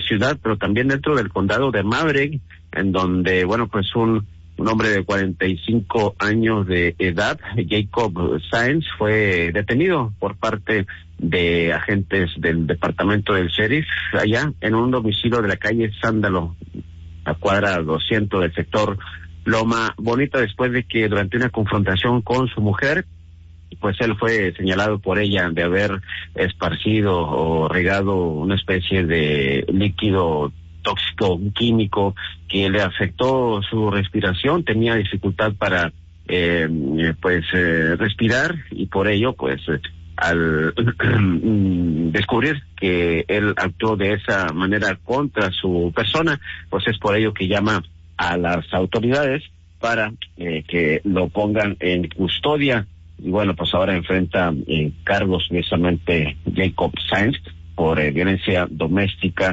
ciudad, pero también dentro del condado de Maverick, en donde, bueno, pues un hombre de 45 años de edad, Jacob Sáenz, fue detenido por parte de agentes del departamento del sheriff allá en un domicilio de la calle Sándalo, a cuadra 200 del sector Loma Bonita, después de que durante una confrontación con su mujer, pues él fue señalado por ella de haber esparcido o regado una especie de líquido tóxico químico que le afectó su respiración, tenía dificultad para respirar, y por ello pues al descubrir que él actuó de esa manera contra su persona, pues es por ello que llama a las autoridades para que lo pongan en custodia. Y bueno, pues ahora enfrenta cargos precisamente Jacob Sáenz por violencia doméstica,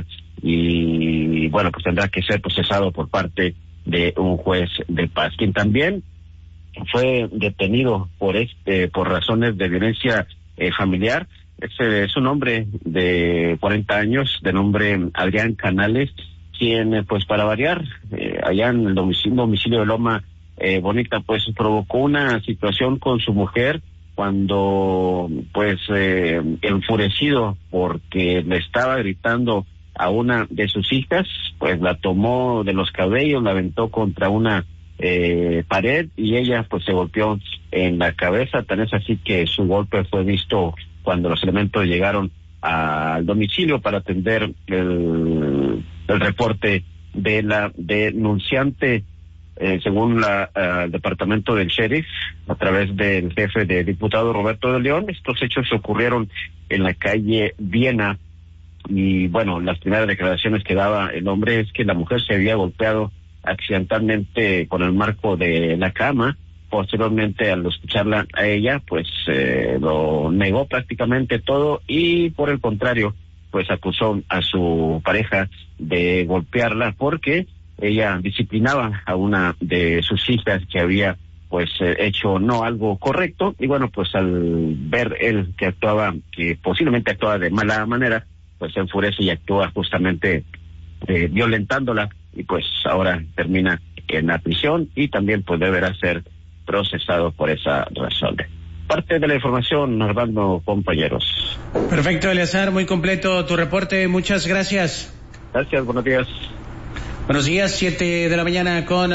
y bueno, pues tendrá que ser procesado por parte de un juez de paz, quien también fue detenido por razones de violencia familiar. Es un hombre de 40 años, de nombre Adrián Canales, quien pues para variar, allá en el domicilio de Loma Bonita, pues provocó una situación con su mujer cuando pues enfurecido porque le estaba gritando a una de sus hijas, pues la tomó de los cabellos, la aventó contra una pared, y ella pues se golpeó en la cabeza. Tan es así que su golpe fue visto cuando los elementos llegaron al domicilio para atender el reporte de la denunciante. Según el departamento del sheriff, a través del jefe de diputado Roberto de León, estos hechos ocurrieron en la calle Viena, y bueno, las primeras declaraciones que daba el hombre es que la mujer se había golpeado accidentalmente con el marco de la cama. Posteriormente, al escucharla a ella, pues lo negó prácticamente todo, y por el contrario, pues acusó a su pareja de golpearla porque ella disciplinaba a una de sus hijas que había pues hecho no algo correcto. Y bueno, pues al ver él que posiblemente actuaba de mala manera, pues se enfurece y actúa justamente violentándola, y pues ahora termina en la prisión, y también pues deberá ser procesado por esa razón. Parte de la información, Armando, compañeros. Perfecto, Eleazar, muy completo tu reporte, muchas gracias. Gracias, buenos días. Buenos días, 7 de la mañana con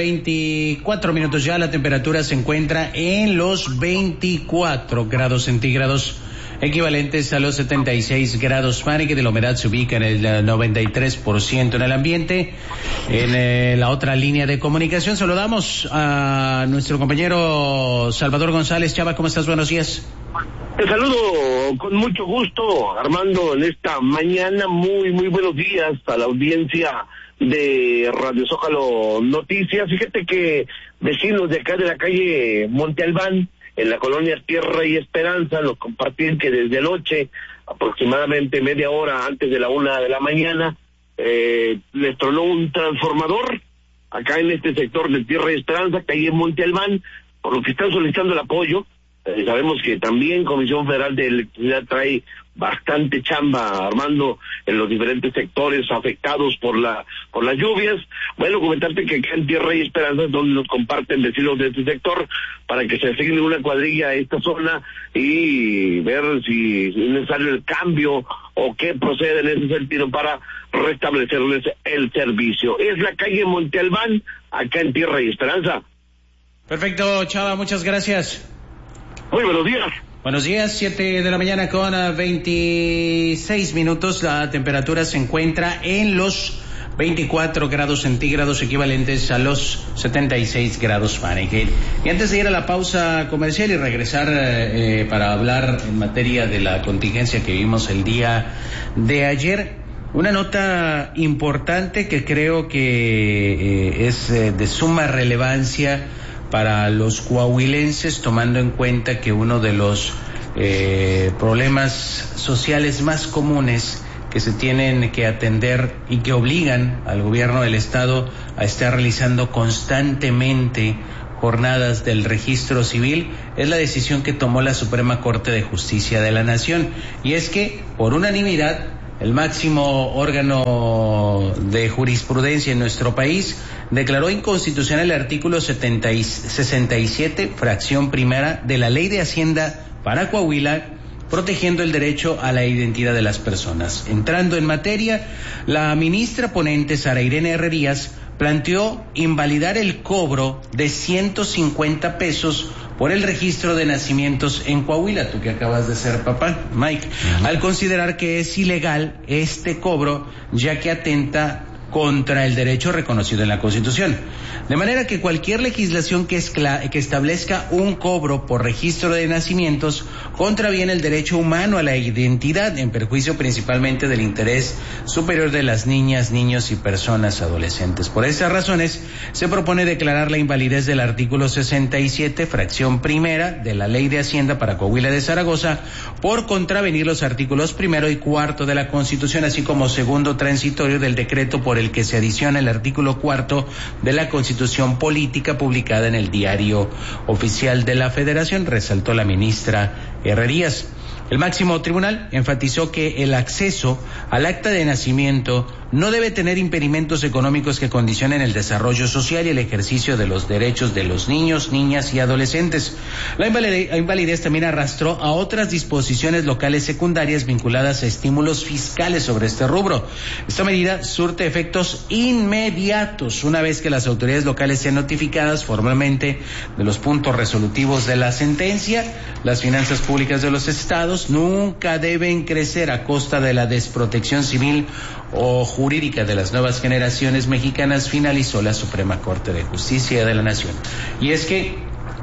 24 minutos ya. La temperatura se encuentra en los 24 grados centígrados, equivalentes a los 76 grados Fahrenheit. La humedad se ubica en el 93% en el ambiente. En la otra línea de comunicación saludamos a nuestro compañero Salvador González. Chava, ¿cómo estás? Buenos días. Te saludo con mucho gusto, Armando, en esta mañana. Muy buenos días a la audiencia de Radio Zócalo Noticias. Fíjate que vecinos de acá de la calle Monte Albán, en la colonia Tierra y Esperanza, nos compartían que desde anoche, aproximadamente media hora antes de la 1 de la mañana, les tronó un transformador acá en este sector de Tierra y Esperanza, calle Monte Albán, por lo que están solicitando el apoyo. Sabemos que también Comisión Federal de Electricidad trae bastante chamba, Armando, en los diferentes sectores afectados por las lluvias. Bueno, comentarte que acá en Tierra y Esperanza es donde nos comparten vecinos de este sector para que se asigne una cuadrilla a esta zona y ver si es necesario el cambio o qué procede en ese sentido para restablecerles el servicio. Es la calle Monte Albán, acá en Tierra y Esperanza. Perfecto, Chava, muchas gracias. Muy buenos días. Buenos días, 7 de la mañana con 26 minutos. La temperatura se encuentra en los 24 grados centígrados, equivalentes a los 76 grados Fahrenheit. Y antes de ir a la pausa comercial y regresar para hablar en materia de la contingencia que vimos el día de ayer, una nota importante que creo que es de suma relevancia para los coahuilenses, tomando en cuenta que uno de los problemas sociales más comunes que se tienen que atender y que obligan al gobierno del estado a estar realizando constantemente jornadas del registro civil es la decisión que tomó la Suprema Corte de Justicia de la Nación, y es que por unanimidad el máximo órgano de jurisprudencia en nuestro país, declaró inconstitucional el artículo 67, fracción primera de la Ley de Hacienda para Coahuila, protegiendo el derecho a la identidad de las personas. Entrando en materia, la ministra ponente Sara Irene Herrerías planteó invalidar el cobro de 150 pesos por el registro de nacimientos en Coahuila, tú que acabas de ser papá, Mike, al considerar que es ilegal este cobro, ya que atenta contra el derecho reconocido en la Constitución. De manera que cualquier legislación que establezca un cobro por registro de nacimientos contraviene el derecho humano a la identidad, en perjuicio principalmente del interés superior de las niñas, niños y personas adolescentes. Por estas razones, se propone declarar la invalidez del artículo 67, fracción primera de la Ley de Hacienda para Coahuila de Zaragoza, por contravenir los artículos primero y cuarto de la Constitución, así como segundo transitorio del decreto por el que se adiciona el artículo cuarto de la Constitución Política publicada en el Diario Oficial de la Federación, resaltó la ministra Herrerías. El máximo tribunal enfatizó que el acceso al acta de nacimiento no debe tener impedimentos económicos que condicionen el desarrollo social y el ejercicio de los derechos de los niños, niñas y adolescentes. La invalidez también arrastró a otras disposiciones locales secundarias vinculadas a estímulos fiscales sobre este rubro. Esta medida surte efectos inmediatos una vez que las autoridades locales sean notificadas formalmente de los puntos resolutivos de la sentencia. Las finanzas públicas de los estados nunca deben crecer a costa de la desprotección civil o jurídica de las nuevas generaciones mexicanas, finalizó la Suprema Corte de Justicia de la Nación. Y es que,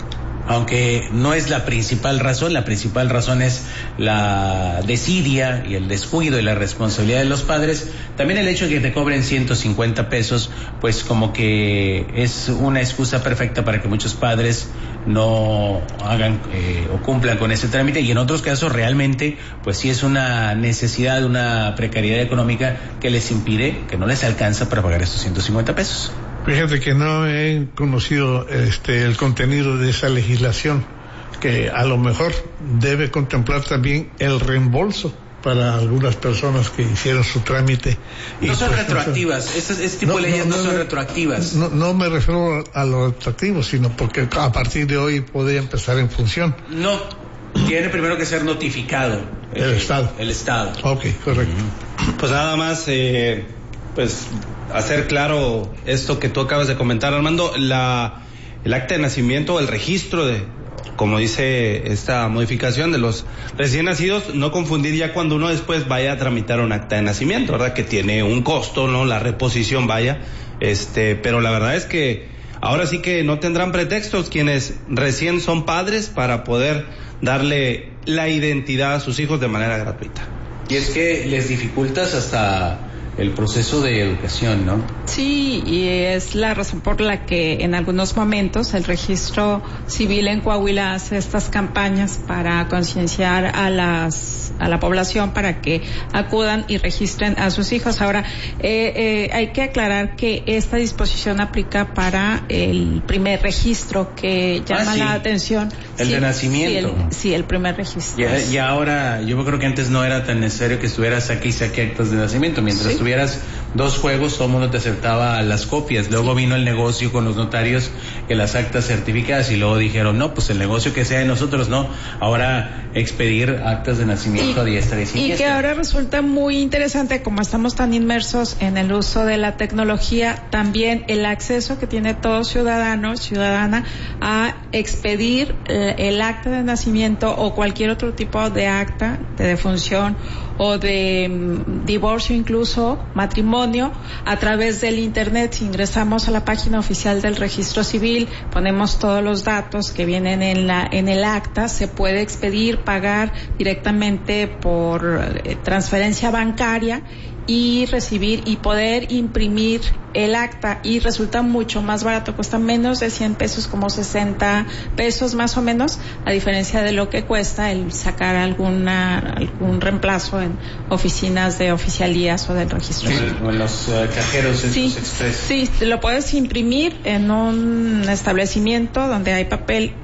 aunque no es la principal razón es la desidia y el descuido y la responsabilidad de los padres, también el hecho de que te cobren 150 pesos, pues como que es una excusa perfecta para que muchos padres no hagan o cumplan con ese trámite, y en otros casos realmente pues sí es una necesidad, una precariedad económica que les impide, que no les alcanza para pagar estos 150 pesos. Fíjate que no he conocido el contenido de esa legislación, que a lo mejor debe contemplar también el reembolso para algunas personas que hicieron su trámite. No son retroactivas, este tipo de leyes no son retroactivas. No me refiero a lo retroactivo, sino porque a partir de hoy podría empezar en función. No, tiene primero que ser notificado. El Estado. El Estado. Ok, correcto. Pues nada más, pues hacer claro esto que tú acabas de comentar, Armando, el acta de nacimiento, el registro de, como dice esta modificación, de los recién nacidos, no confundir ya cuando uno después vaya a tramitar un acta de nacimiento, ¿verdad? Que tiene un costo, ¿no? La reposición, vaya, pero la verdad es que ahora sí que no tendrán pretextos quienes recién son padres para poder darle la identidad a sus hijos de manera gratuita. Y es que les dificultas hasta el proceso de educación, ¿no? Sí, y es la razón por la que en algunos momentos el registro civil en Coahuila hace estas campañas para concienciar a la población para que acudan y registren a sus hijos. Ahora, hay que aclarar que esta disposición aplica para el primer registro que llama la atención. El de nacimiento. Sí, el primer registro. Y ahora, yo creo que antes no era tan necesario que estuvieras saque y saque actas de nacimiento. Mientras tuvieras 2 juegos, todo el mundo te aceptaba las copias. Luego vino el negocio con los notarios, que las actas certificadas, y luego dijeron, no, pues el negocio que sea de nosotros, no. Ahora expedir actas de nacimiento a diestra y siniestra. Y que ahora resulta muy interesante, como estamos tan inmersos en el uso de la tecnología, también el acceso que tiene todo ciudadana a expedir el acta de nacimiento o cualquier otro tipo de acta de defunción o de divorcio, incluso matrimonio, a través del internet. Si ingresamos a la página oficial del Registro Civil, ponemos todos los datos que vienen en el acta, se puede expedir, pagar directamente por transferencia bancaria y recibir y poder imprimir el acta, y resulta mucho más barato, cuesta menos de 100 pesos, como 60 pesos más o menos, a diferencia de lo que cuesta el sacar algún reemplazo en oficinas de oficialías o del registro. Sí, o en los cajeros express. Sí, lo puedes imprimir en un establecimiento donde hay papel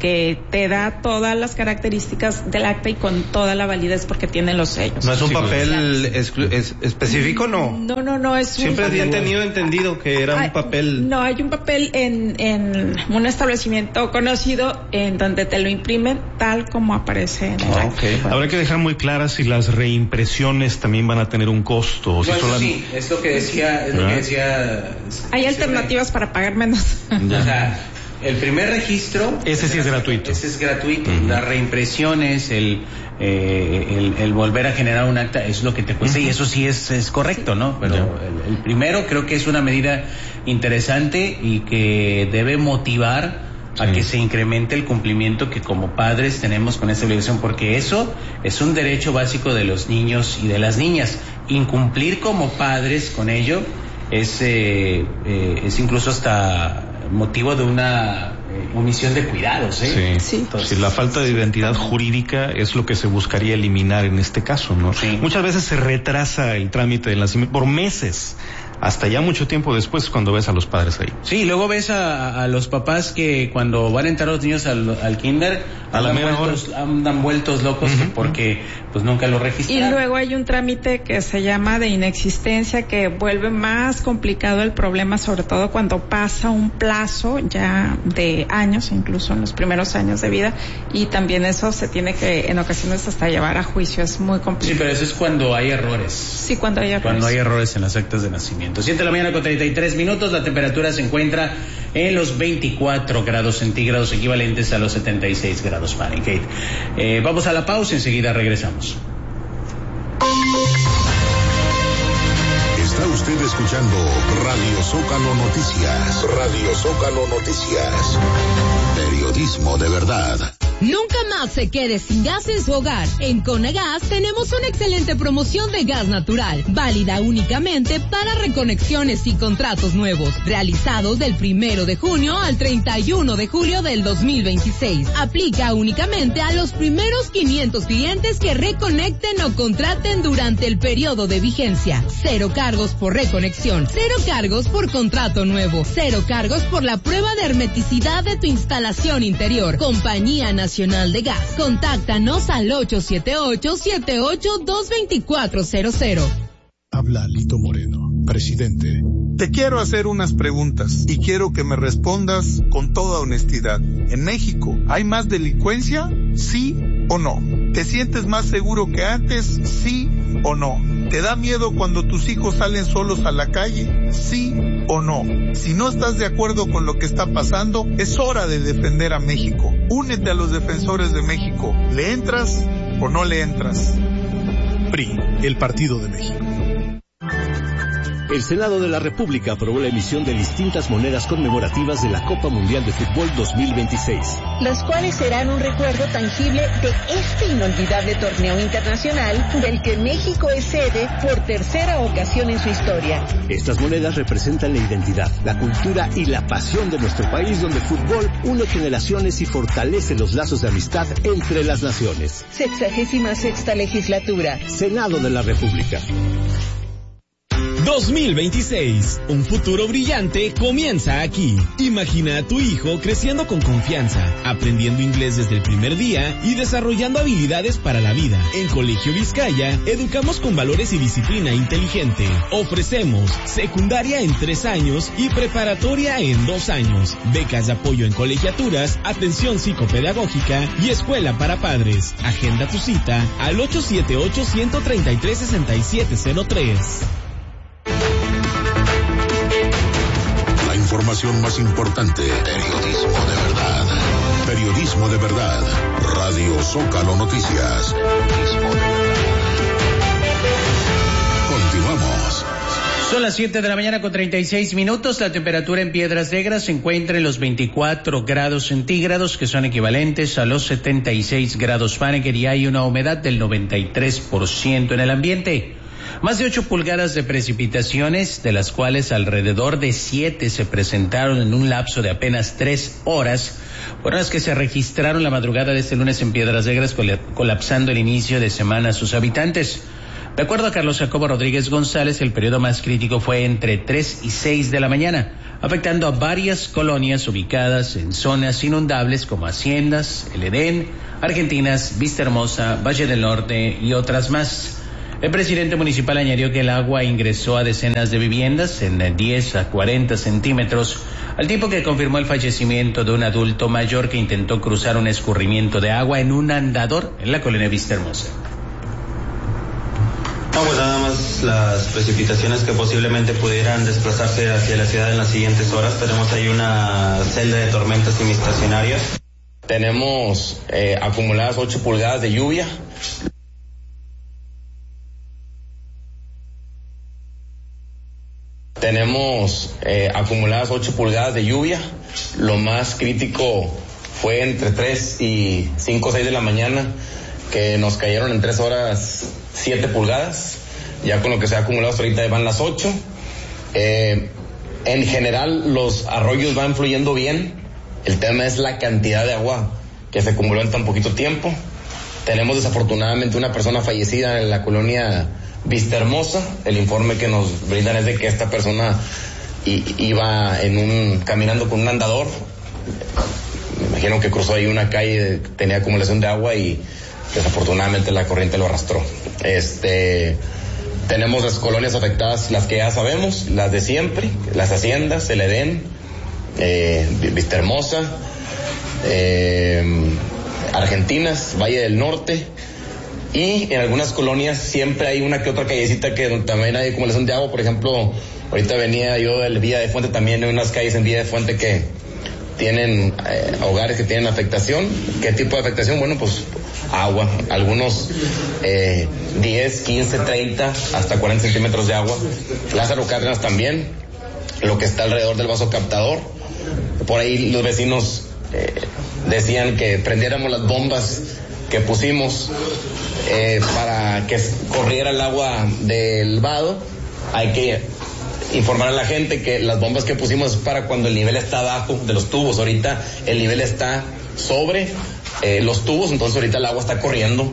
que te da todas las características del acta y con toda la validez porque tiene los sellos. ¿No es un papel específico, no? No, es siempre había entendido que era un papel. No, hay un papel en un establecimiento conocido en donde te lo imprimen tal como aparece en el acta. Okay. Habrá que dejar muy claras si las reimpresiones también van a tener un costo. Sí, es lo que decía, hay alternativas para pagar menos. O sea, el primer registro... Ese sí es gratuito. Ese es gratuito. Las reimpresiones, el volver a generar un acta es lo que te cuesta, y eso sí es correcto, ¿no? Pero el primero creo que es una medida interesante y que debe motivar a que se incremente el cumplimiento que como padres tenemos con esta obligación, porque eso es un derecho básico de los niños y de las niñas. Incumplir como padres con ello es incluso hasta motivo de una omisión de cuidados, Sí. Entonces, la falta de identidad jurídica es lo que se buscaría eliminar en este caso, ¿no? Sí. Muchas veces se retrasa el trámite del nacimiento por meses, hasta ya mucho tiempo después cuando ves a los padres ahí. Sí, luego ves a los papás que cuando van a entrar los niños al kinder andan vueltos locos porque pues nunca lo registraron. Y luego hay un trámite que se llama de inexistencia que vuelve más complicado el problema, sobre todo cuando pasa un plazo ya de años, incluso en los primeros años de vida, y también eso se tiene que en ocasiones hasta llevar a juicio, es muy complicado. Sí, pero eso es cuando hay errores. Sí, cuando hay errores. Cuando hay errores en las actas de nacimiento. 7:33 a.m, la temperatura se encuentra en los 24 grados centígrados, equivalentes a los 76 grados Fahrenheit. Vamos a la pausa, enseguida regresamos. Está usted escuchando Radio Zócalo Noticias. Radio Zócalo Noticias. Periodismo de verdad. Nunca más se quede sin gas en su hogar. En Conagas tenemos una excelente promoción de gas natural, válida únicamente para reconexiones y contratos nuevos, realizados del 1 de junio al 31 de julio del 2026. Aplica únicamente a los primeros 500 clientes que reconecten o contraten durante el periodo de vigencia. 0 cargos por reconexión, 0 cargos por contrato nuevo, 0 cargos por la prueba de hermeticidad de tu instalación interior. Compañía Nacional de Gas. Contáctanos al 878-78-22400. Habla Lito Moreno, presidente. Te quiero hacer unas preguntas y quiero que me respondas con toda honestidad. ¿En México hay más delincuencia? ¿Sí o no? ¿Te sientes más seguro que antes? ¿Sí o no? ¿Te da miedo cuando tus hijos salen solos a la calle? ¿Sí o no? Si no estás de acuerdo con lo que está pasando, es hora de defender a México. Únete a los defensores de México. ¿Le entras o no le entras? PRI, el Partido de México. El Senado de la República aprobó la emisión de distintas monedas conmemorativas de la Copa Mundial de Fútbol 2026. Las cuales serán un recuerdo tangible de este inolvidable torneo internacional del que México es sede por tercera ocasión en su historia. Estas monedas representan la identidad, la cultura y la pasión de nuestro país, donde el fútbol une generaciones y fortalece los lazos de amistad entre las naciones. 66ª legislatura. Senado de la República. 2026. Un futuro brillante comienza aquí. Imagina a tu hijo creciendo con confianza, aprendiendo inglés desde el primer día y desarrollando habilidades para la vida. En Colegio Vizcaya, educamos con valores y disciplina inteligente. Ofrecemos secundaria en 3 años y preparatoria en 2 años. Becas de apoyo en colegiaturas, atención psicopedagógica y escuela para padres. Agenda tu cita al 878-133-6703. La información más importante, periodismo de verdad. Periodismo de verdad. Radio Zócalo Noticias. Periodismo de verdad. Continuamos. Son las 7:36 a.m. La temperatura en Piedras Negras se encuentra en los 24 grados centígrados, que son equivalentes a los 76 grados Fahrenheit, y hay una humedad del 93% en el ambiente. Más de 8 pulgadas de precipitaciones, de las cuales alrededor de 7 se presentaron en un lapso de apenas 3 horas, fueron las que se registraron la madrugada de este lunes en Piedras Negras, colapsando el inicio de semana a sus habitantes. De acuerdo a Carlos Jacobo Rodríguez González, el periodo más crítico fue entre 3 y 6 de la mañana, afectando a varias colonias ubicadas en zonas inundables como Haciendas, El Edén, Argentinas, Vista Hermosa, Valle del Norte y otras más. El presidente municipal añadió que el agua ingresó a decenas de viviendas en 10 a 40 centímetros, al tiempo que confirmó el fallecimiento de un adulto mayor que intentó cruzar un escurrimiento de agua en un andador en la colonia Vista Hermosa. No, pues nada más las precipitaciones que posiblemente pudieran desplazarse hacia la ciudad en las siguientes horas. Tenemos ahí una celda de tormentas semiestacionarias. Tenemos acumuladas 8 pulgadas de lluvia. Tenemos acumuladas 8 pulgadas de lluvia. Lo más crítico fue entre 3 y 5 o 6 de la mañana, que nos cayeron en 3 horas 7 pulgadas. Ya con lo que se ha acumulado hasta ahorita van las 8. En general los arroyos van fluyendo bien. El tema es la cantidad de agua que se acumuló en tan poquito tiempo. Tenemos desafortunadamente una persona fallecida en la colonia Vista Hermosa. El informe que nos brindan es de que esta persona iba caminando con un andador. Me imagino que cruzó ahí una calle, tenía acumulación de agua y desafortunadamente la corriente lo arrastró. Tenemos las colonias afectadas, las que ya sabemos, las de siempre, las Haciendas, El Edén, Vista Hermosa, Argentinas, Valle del Norte, y en algunas colonias siempre hay una que otra callecita que también hay acumulación de agua. Por ejemplo, ahorita venía yo del Villa de Fuente, también hay unas calles en Villa de Fuente que tienen hogares que tienen afectación. ¿Qué tipo de afectación? Bueno, pues agua, algunos 10, 15, 30, hasta 40 centímetros de agua. Lázaro Cárdenas también, lo que está alrededor del vaso captador. Por ahí los vecinos decían que prendiéramos las bombas que pusimos para que corriera el agua del vado. Hay que informar a la gente que las bombas que pusimos es para cuando el nivel está abajo de los tubos. Ahorita el nivel está sobre los tubos, entonces ahorita el agua está corriendo.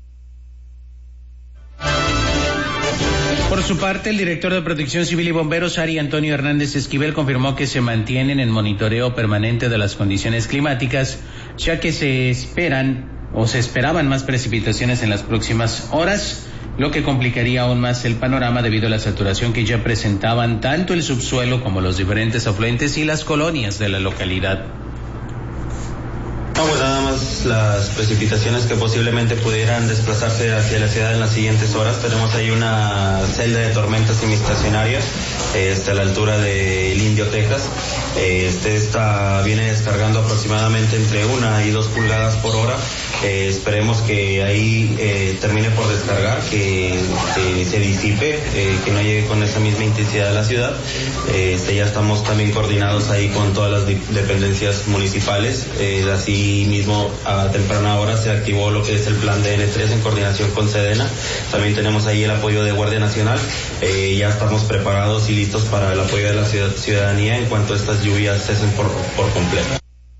Por su parte, el director de Protección Civil y Bomberos, Ari Antonio Hernández Esquivel, confirmó que se mantienen en monitoreo permanente de las condiciones climáticas, ya que se esperaban más precipitaciones en las próximas horas, lo que complicaría aún más el panorama debido a la saturación que ya presentaban tanto el subsuelo como los diferentes afluentes y las colonias de la localidad. No, pues nada más las precipitaciones que posiblemente pudieran desplazarse hacia la ciudad en las siguientes horas. Tenemos ahí una celda de tormentas semiestacionarias a la altura del Indio, Texas. Esta viene descargando aproximadamente entre 1 y 2 pulgadas por hora. Esperemos que ahí termine por descargar, que se disipe, que no llegue con esa misma intensidad a la ciudad. Ya estamos también coordinados ahí con todas las dependencias municipales. Así mismo a temprana hora se activó lo que es el plan de N3 en coordinación con Sedena. También tenemos ahí el apoyo de Guardia Nacional. Ya estamos preparados y listos para el apoyo de la ciudadanía en cuanto estas lluvias cesen por completo.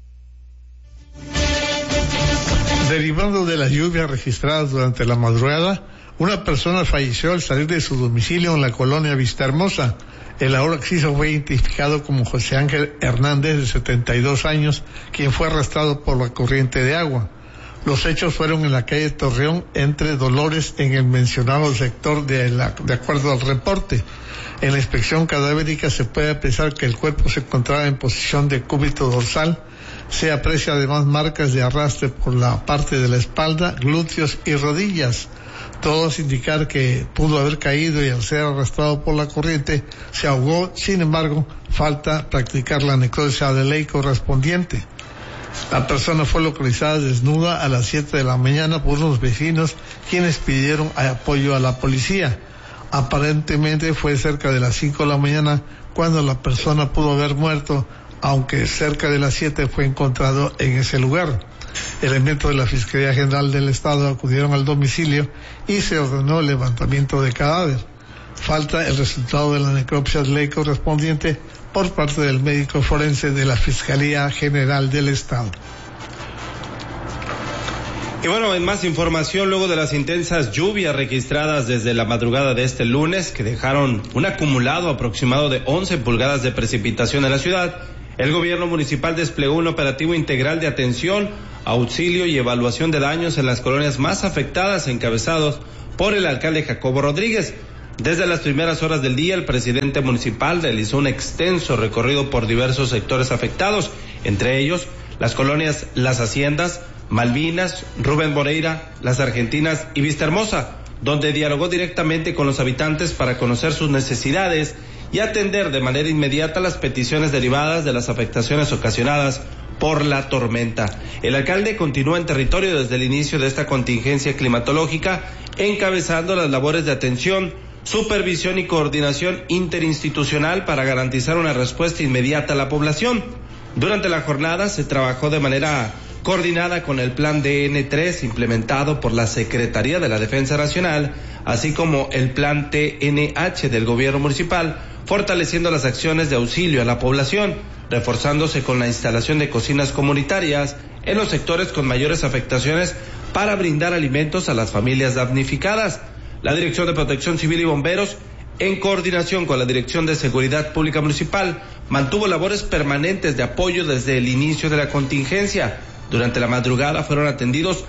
Derivando de las lluvias registradas durante la madrugada, una persona falleció al salir de su domicilio en la colonia Vista Hermosa. El ahora occiso fue identificado como José Ángel Hernández, de 72 años, quien fue arrastrado por la corriente de agua. Los hechos fueron en la calle Torreón, entre Dolores, en el mencionado sector de acuerdo al reporte. En la inspección cadavérica se puede apreciar que el cuerpo se encontraba en posición de cúbito dorsal. Se aprecia además marcas de arrastre por la parte de la espalda, glúteos y rodillas. Todos indicar que pudo haber caído y al ser arrastrado por la corriente se ahogó. Sin embargo, falta practicar la necropsia de ley correspondiente. La persona fue localizada desnuda a las 7 de la mañana por unos vecinos, quienes pidieron apoyo a la policía. Aparentemente fue cerca de las 5 de la mañana cuando la persona pudo haber muerto, aunque cerca de las 7 fue encontrado en ese lugar. Elementos de la Fiscalía General del Estado acudieron al domicilio y se ordenó el levantamiento de cadáver. Falta el resultado de la necropsia de ley correspondiente por parte del médico forense de la Fiscalía General del Estado. Y bueno, en más información, luego de las intensas lluvias registradas desde la madrugada de este lunes, que dejaron un acumulado aproximado de 11 pulgadas de precipitación en la ciudad, el gobierno municipal desplegó un operativo integral de atención, auxilio y evaluación de daños en las colonias más afectadas, encabezados por el alcalde Jacobo Rodríguez. Desde las primeras horas del día, el presidente municipal realizó un extenso recorrido por diversos sectores afectados, entre ellos las colonias Las Haciendas, Malvinas, Rubén Moreira, Las Argentinas y Vista Hermosa, donde dialogó directamente con los habitantes para conocer sus necesidades y atender de manera inmediata las peticiones derivadas de las afectaciones ocasionadas por la tormenta. El alcalde continúa en territorio desde el inicio de esta contingencia climatológica, encabezando las labores de atención, supervisión y coordinación interinstitucional para garantizar una respuesta inmediata a la población. Durante la jornada se trabajó de manera coordinada con el plan DN3 implementado por la Secretaría de la Defensa Nacional, así como el plan TNH del gobierno municipal, fortaleciendo las acciones de auxilio a la población, reforzándose con la instalación de cocinas comunitarias en los sectores con mayores afectaciones para brindar alimentos a las familias damnificadas. La Dirección de Protección Civil y Bomberos, en coordinación con la Dirección de Seguridad Pública Municipal, mantuvo labores permanentes de apoyo desde el inicio de la contingencia. Durante la madrugada fueron atendidos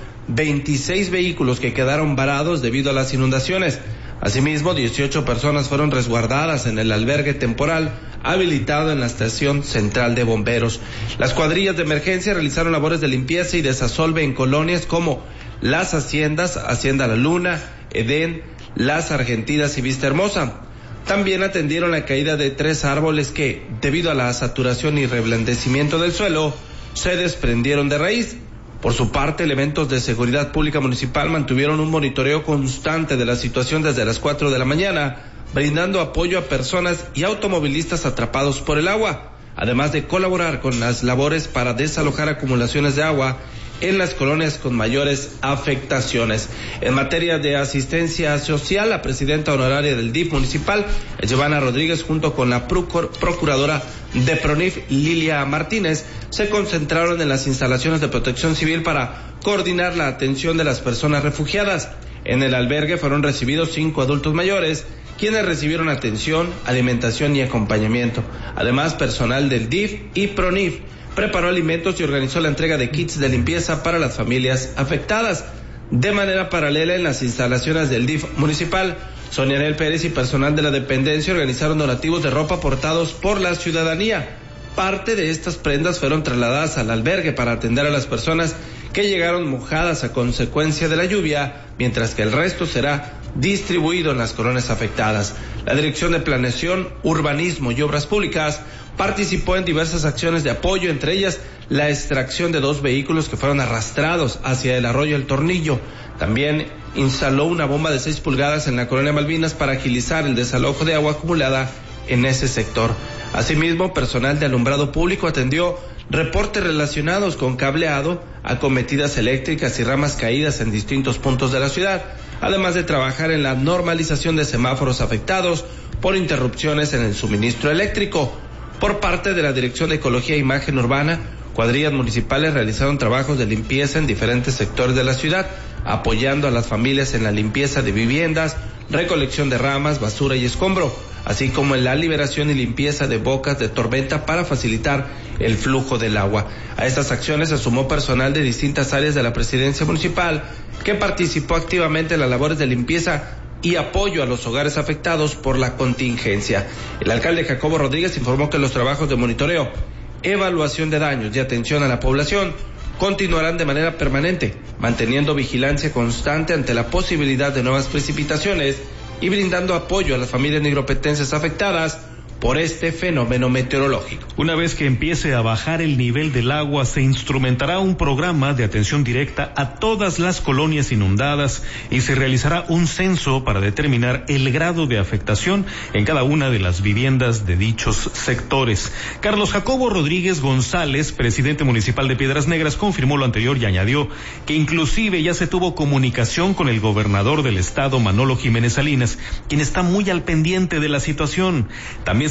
26 vehículos que quedaron varados debido a las inundaciones. Asimismo, 18 personas fueron resguardadas en el albergue temporal habilitado en la estación central de bomberos. Las cuadrillas de emergencia realizaron labores de limpieza y desasolve en colonias como Las Haciendas, Hacienda La Luna, Edén, Las Argentinas y Vista Hermosa. También atendieron la caída de 3 árboles que, debido a la saturación y reblandecimiento del suelo, se desprendieron de raíz. Por su parte, elementos de seguridad pública municipal mantuvieron un monitoreo constante de la situación desde las 4 de la mañana, brindando apoyo a personas y automovilistas atrapados por el agua, además de colaborar con las labores para desalojar acumulaciones de agua en las colonias con mayores afectaciones. En materia de asistencia social, la presidenta honoraria del DIF municipal, Giovanna Rodríguez, junto con la procuradora de PRONIF, Lilia Martínez, se concentraron en las instalaciones de protección civil para coordinar la atención de las personas refugiadas. En el albergue fueron recibidos 5 adultos mayores, quienes recibieron atención, alimentación y acompañamiento. Además, personal del DIF y PRONIF preparó alimentos y organizó la entrega de kits de limpieza para las familias afectadas. De manera paralela, en las instalaciones del DIF municipal, Sonia Nel Pérez y personal de la dependencia organizaron donativos de ropa aportados por la ciudadanía. Parte de estas prendas fueron trasladadas al albergue para atender a las personas que llegaron mojadas a consecuencia de la lluvia, mientras que el resto será distribuido en las colonias afectadas. La Dirección de Planeación, Urbanismo y Obras Públicas participó en diversas acciones de apoyo, entre ellas la extracción de 2 vehículos que fueron arrastrados hacia el arroyo El Tornillo. También instaló una bomba de 6 pulgadas en la colonia Malvinas para agilizar el desalojo de agua acumulada en ese sector. Asimismo, personal de alumbrado público atendió reportes relacionados con cableado, acometidas eléctricas y ramas caídas en distintos puntos de la ciudad, además de trabajar en la normalización de semáforos afectados por interrupciones en el suministro eléctrico. Por parte de la Dirección de Ecología e Imagen Urbana, cuadrillas municipales realizaron trabajos de limpieza en diferentes sectores de la ciudad, apoyando a las familias en la limpieza de viviendas, recolección de ramas, basura y escombro, así como en la liberación y limpieza de bocas de tormenta para facilitar el flujo del agua. A estas acciones se sumó personal de distintas áreas de la presidencia municipal que participó activamente en las labores de limpieza y apoyo a los hogares afectados por la contingencia. El alcalde Jacobo Rodríguez informó que los trabajos de monitoreo, evaluación de daños y atención a la población continuarán de manera permanente, manteniendo vigilancia constante ante la posibilidad de nuevas precipitaciones y brindando apoyo a las familias nigropetenses afectadas por este fenómeno meteorológico. Una vez que empiece a bajar el nivel del agua, se instrumentará un programa de atención directa a todas las colonias inundadas y se realizará un censo para determinar el grado de afectación en cada una de las viviendas de dichos sectores. Carlos Jacobo Rodríguez González, presidente municipal de Piedras Negras, confirmó lo anterior y añadió que inclusive ya se tuvo comunicación con el gobernador del estado, Manolo Jiménez Salinas, quien está muy al pendiente de la situación. También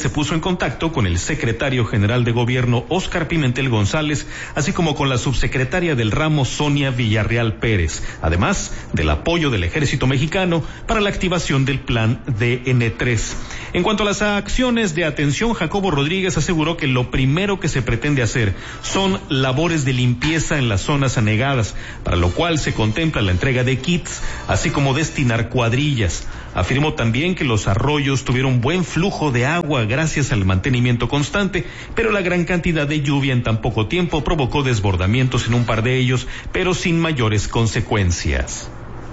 se puso en contacto con el secretario general de gobierno Óscar Pimentel González, así como con la subsecretaria del ramo Sonia Villarreal Pérez, además del apoyo del Ejército Mexicano para la activación del plan DN3. En cuanto a las acciones de atención, Jacobo Rodríguez aseguró que lo primero que se pretende hacer son labores de limpieza en las zonas anegadas, para lo cual se contempla la entrega de kits, así como destinar cuadrillas. Afirmó también que los arroyos tuvieron buen flujo de agua gracias al mantenimiento constante, pero la gran cantidad de lluvia en tan poco tiempo provocó desbordamientos en un par de ellos, pero sin mayores consecuencias.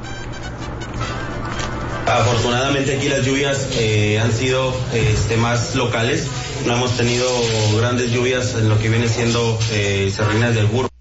Afortunadamente aquí las lluvias han sido más locales, no hemos tenido grandes lluvias en lo que viene siendo Cerrinas del Burro.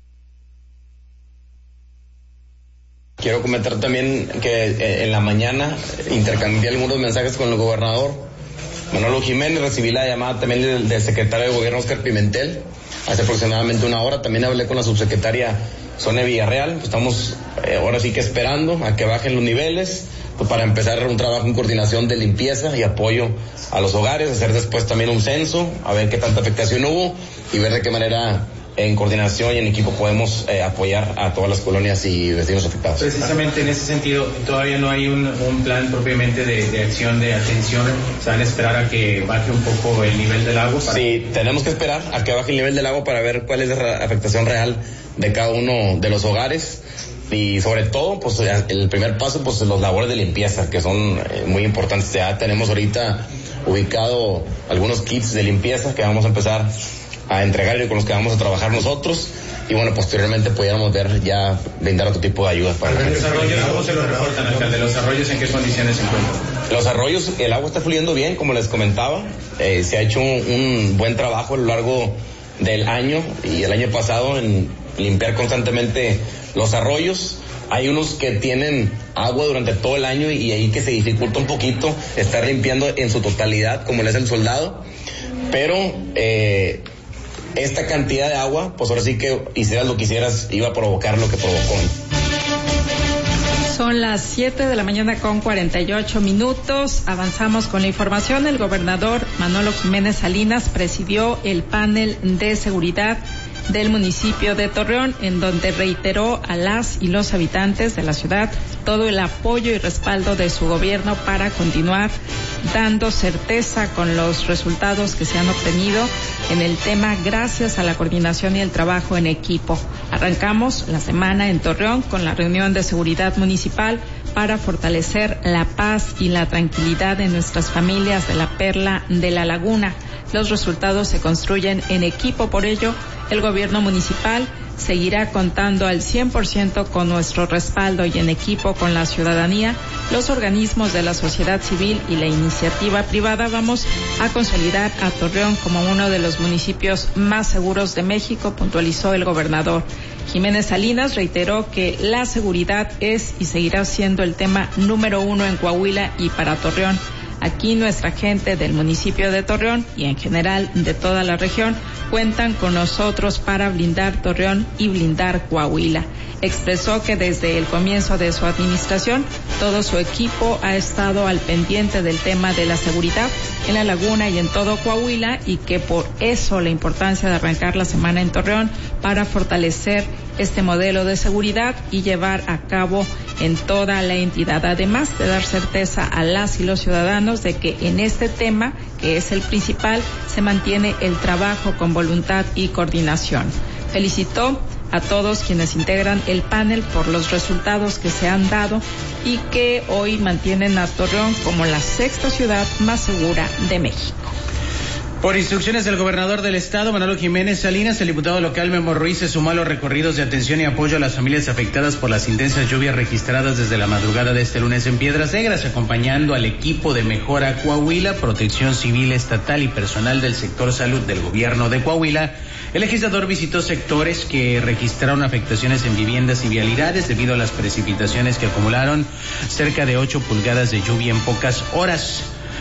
Quiero comentar también que en la mañana intercambié algunos mensajes con el gobernador Manolo Jiménez, recibí la llamada también del secretario de gobierno Óscar Pimentel hace aproximadamente una hora, también hablé con la subsecretaria Sonia Villarreal, estamos ahora sí que esperando a que bajen los niveles para empezar un trabajo en coordinación de limpieza y apoyo a los hogares, hacer después también un censo, a ver qué tanta afectación hubo y ver de qué manera en coordinación y en equipo podemos apoyar a todas las colonias y vecinos afectados. Precisamente en ese sentido, todavía no hay un plan propiamente de acción de atención. ¿Se van a esperar a que baje un poco el nivel del agua? Sí, tenemos que esperar a que baje el nivel del agua para ver cuál es la afectación real de cada uno de los hogares. Y sobre todo, pues el primer paso, pues los labores de limpieza, que son muy importantes. Ya tenemos ahorita ubicado algunos kits de limpieza que vamos a empezar a entregar y con los que vamos a trabajar nosotros. Y bueno, posteriormente pudiéramos ver ya brindar otro tipo de ayudas para la gente. ¿Los arroyos cómo se los reportan, alcalde? ¿Los arroyos en qué condiciones se encuentran? Los arroyos, el agua está fluyendo bien, como les comentaba. Se ha hecho un buen trabajo a lo largo del año y el año pasado en limpiar constantemente los arroyos. Hay unos que tienen agua durante todo el año y ahí que se dificulta un poquito estar limpiando en su totalidad, como le es el Soldado. Pero esta cantidad de agua, pues ahora sí que hicieras lo que hicieras, iba a provocar lo que provocó. Son las 7 de la mañana con 48 minutos. Avanzamos con la información. El gobernador Manolo Jiménez Salinas presidió el panel de seguridad del municipio de Torreón, en donde reiteró a las y los habitantes de la ciudad todo el apoyo y respaldo de su gobierno para continuar dando certeza con los resultados que se han obtenido en el tema gracias a la coordinación y el trabajo en equipo. Arrancamos la semana en Torreón con la reunión de seguridad municipal para fortalecer la paz y la tranquilidad de nuestras familias de la Perla de la Laguna. Los resultados se construyen en equipo, por ello, el gobierno municipal seguirá contando al 100% con nuestro respaldo y en equipo con la ciudadanía, los organismos de la sociedad civil y la iniciativa privada. Vamos a consolidar a Torreón como uno de los municipios más seguros de México, puntualizó el gobernador. Jiménez Salinas reiteró que la seguridad es y seguirá siendo el tema número uno en Coahuila y para Torreón. Aquí nuestra gente del municipio de Torreón y en general de toda la región cuentan con nosotros para blindar Torreón y blindar Coahuila. Expresó que desde el comienzo de su administración todo su equipo ha estado al pendiente del tema de la seguridad en la Laguna y en todo Coahuila y que por eso la importancia de arrancar la semana en Torreón para fortalecer este modelo de seguridad y llevar a cabo en toda la entidad, además de dar certeza a las y los ciudadanos de que en este tema, que es el principal, se mantiene el trabajo con voluntad y coordinación. Felicitó a todos quienes integran el panel por los resultados que se han dado y que hoy mantienen a Torreón como la sexta ciudad más segura de México. Por instrucciones del gobernador del estado, Manolo Jiménez Salinas, el diputado local Memo Ruiz se sumó a los recorridos de atención y apoyo a las familias afectadas por las intensas lluvias registradas desde la madrugada de este lunes en Piedras Negras, acompañando al equipo de Mejora Coahuila, Protección Civil Estatal y personal del sector salud del gobierno de Coahuila. El legislador visitó sectores que registraron afectaciones en viviendas y vialidades debido a las precipitaciones que acumularon cerca de 8 pulgadas de lluvia en pocas horas.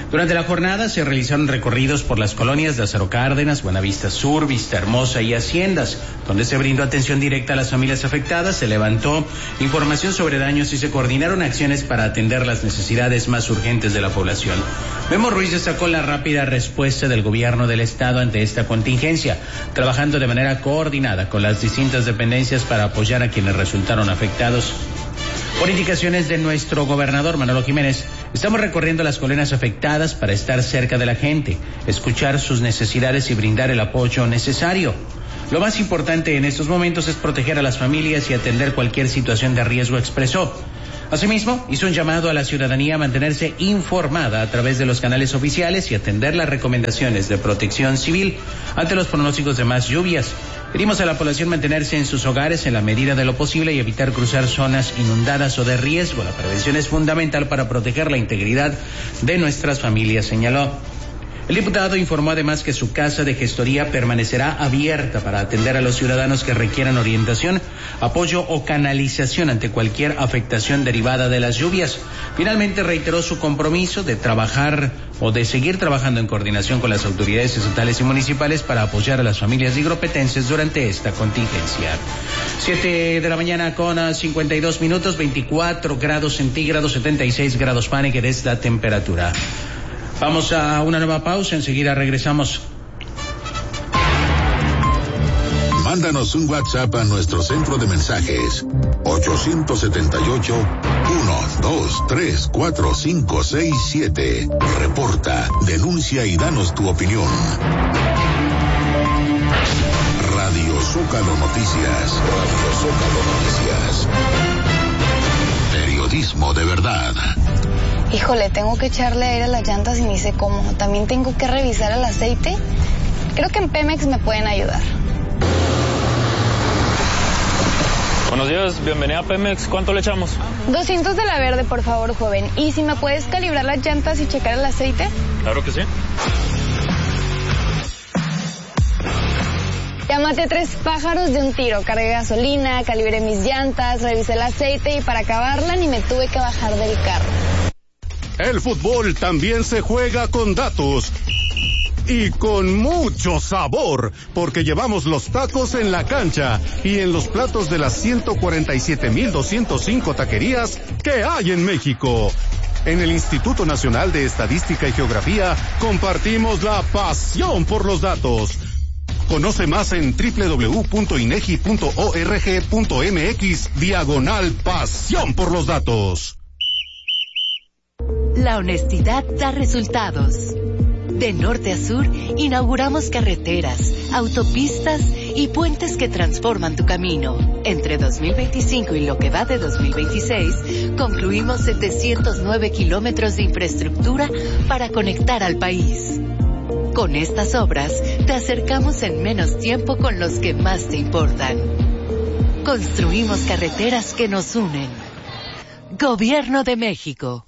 Durante la jornada se realizaron recorridos por las colonias de Lázaro Cárdenas, Buenavista Sur, Vista Hermosa y Haciendas, donde se brindó atención directa a las familias afectadas, se levantó información sobre daños y se coordinaron acciones para atender las necesidades más urgentes de la población. Memo Ruiz destacó la rápida respuesta del gobierno del estado ante esta contingencia, trabajando de manera coordinada con las distintas dependencias para apoyar a quienes resultaron afectados. Por indicaciones de nuestro gobernador Manolo Jiménez, estamos recorriendo las colonias afectadas para estar cerca de la gente, escuchar sus necesidades y brindar el apoyo necesario. Lo más importante en estos momentos es proteger a las familias y atender cualquier situación de riesgo, expresó. Asimismo, hizo un llamado a la ciudadanía a mantenerse informada a través de los canales oficiales y atender las recomendaciones de protección civil ante los pronósticos de más lluvias. Pedimos a la población mantenerse en sus hogares en la medida de lo posible y evitar cruzar zonas inundadas o de riesgo. La prevención es fundamental para proteger la integridad de nuestras familias, señaló. El diputado informó además que su casa de gestoría permanecerá abierta para atender a los ciudadanos que requieran orientación, apoyo o canalización ante cualquier afectación derivada de las lluvias. Finalmente reiteró su compromiso de trabajar o de seguir trabajando en coordinación con las autoridades estatales y municipales para apoyar a las familias higropetenses durante esta contingencia. 7 de la mañana con 52 minutos, 24 grados centígrados, 76 grados Fahrenheit es la temperatura. Vamos a una nueva pausa, enseguida regresamos. Mándanos un WhatsApp a nuestro centro de mensajes 878-123-4567. Reporta, denuncia y danos tu opinión. Radio Zócalo Noticias. Radio Zócalo Noticias. Periodismo de verdad. Híjole, tengo que echarle aire a las llantas y ni sé cómo. También tengo que revisar el aceite. Creo que en Pemex me pueden ayudar. Buenos días, bienvenida a Pemex. ¿Cuánto le echamos? 200 de la verde, por favor, joven. ¿Y si me puedes calibrar las llantas y checar el aceite? Claro que sí. Ya maté 3 pájaros de un tiro. Cargué gasolina, calibré mis llantas, revisé el aceite y para acabarla ni me tuve que bajar del carro. El fútbol también se juega con datos y con mucho sabor, porque llevamos los tacos en la cancha y en los platos de las 147,205 taquerías que hay en México. En el Instituto Nacional de Estadística y Geografía compartimos la pasión por los datos. Conoce más en www.inegi.org.mx/pasión por los datos. La honestidad da resultados. De norte a sur, inauguramos carreteras, autopistas y puentes que transforman tu camino. Entre 2025 y lo que va de 2026, concluimos 709 kilómetros de infraestructura para conectar al país. Con estas obras, te acercamos en menos tiempo con los que más te importan. Construimos carreteras que nos unen. Gobierno de México.